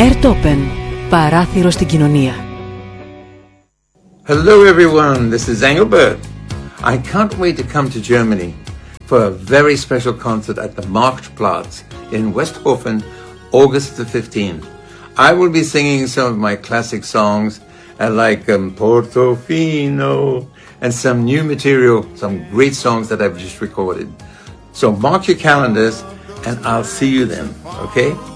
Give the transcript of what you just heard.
Airtopen, παράθυρο στην κοινωνία. Hello everyone, this is Engelbert. I can't wait to come to Germany for a very special concert at the Marktplatz in Westhofen, August the 15th. I will be singing some of my classic songs like Portofino and some new material, some great songs that I've just recorded. So mark your calendars and I'll see you then, okay?